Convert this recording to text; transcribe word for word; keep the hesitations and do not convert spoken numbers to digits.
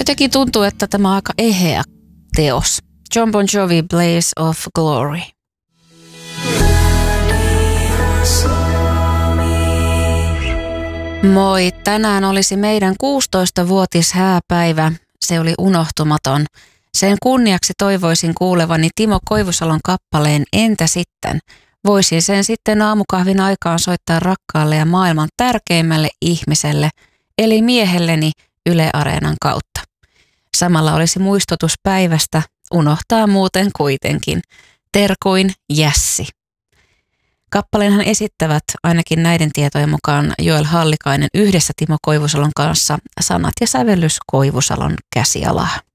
Jotenkin tuntuu, että tämä on aika eheä teos. Jon Bon Jovi, Blaze of Glory. Moi, tänään olisi meidän kuusitoistavuotis hääpäivä. Se oli unohtumaton. Sen kunniaksi toivoisin kuulevani Timo Koivusalon kappaleen Entä sitten? Voisin sen sitten aamukahvin aikaan soittaa rakkaalle ja maailman tärkeimmälle ihmiselle, eli miehelleni Yle Areenan kautta. Samalla olisi muistutus päivästä, unohtaa muuten kuitenkin. Terkuin Jässi. Kappaleenhan esittävät ainakin näiden tietojen mukaan Joel Hallikainen yhdessä Timo Koivusalon kanssa, sanat ja sävellys Koivusalon käsialaa.